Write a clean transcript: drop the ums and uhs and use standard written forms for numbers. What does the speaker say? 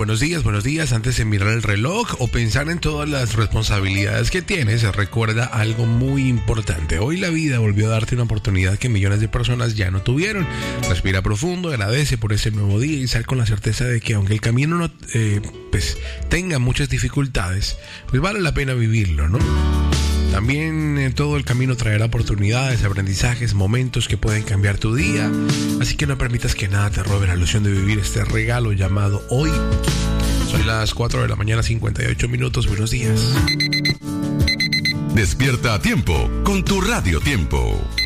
buenos días. Antes de mirar el reloj o pensar en todas las responsabilidades que tienes, recuerda algo muy importante. Hoy la vida volvió a darte una oportunidad que millones de personas ya no tuvieron. Respira profundo, agradece por ese nuevo día y sal con la certeza de que aunque el camino no tenga muchas dificultades, pues vale la pena vivirlo, ¿no? También todo el camino traerá oportunidades, aprendizajes, momentos que pueden cambiar tu día. Así que no permitas que nada te robe la ilusión de vivir este regalo llamado hoy. Son las 4 de la mañana, 58 minutos. Buenos días. Despierta a tiempo con tu Radio Tiempo.